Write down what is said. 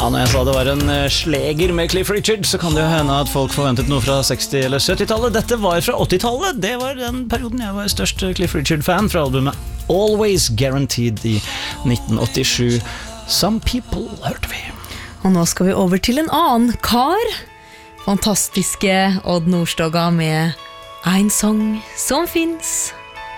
når jeg sa det var en sleger med Cliff Richard, så kan det jo hende at folk forventet noe fra 60- eller 70-tallet. Dette var fra 80-tallet. Det var den perioden jeg var størst Cliff Richard-fan fra albumet Always Guaranteed i 1987. Some People hørte vi. Og nå skal vi over til en annen kar. Fantastiske Odd Nordstoga med En sang som finnes.